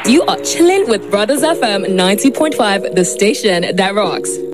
You are chilling with Brothers FM 90.5, the station that rocks.